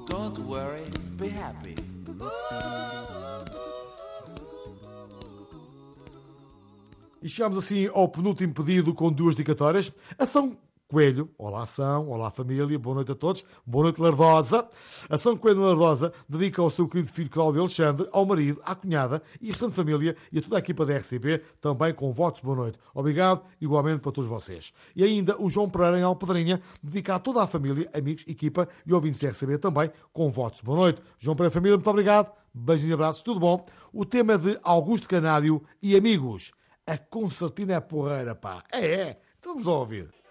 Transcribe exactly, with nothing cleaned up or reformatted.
Don't worry, be happy. E chegamos assim ao penúltimo pedido com duas dedicatórias. Ação Coelho, olá Ação, olá família, boa noite a todos, boa noite Lardosa. Ação Coelho Lardosa dedica ao seu querido filho Cláudio Alexandre, ao marido, à cunhada e a restante família e a toda a equipa da R C B, também com votos de boa noite. Obrigado, igualmente para todos vocês. E ainda o João Pereira em Alpedrinha dedica a toda a família, amigos, equipa e ouvintes da R C B também com votos de boa noite. João Pereira, família, muito obrigado, beijos e abraços, tudo bom. O tema é de Augusto Canário e amigos. A concertina é porreira, pá. É, é. Então vamos a ouvir.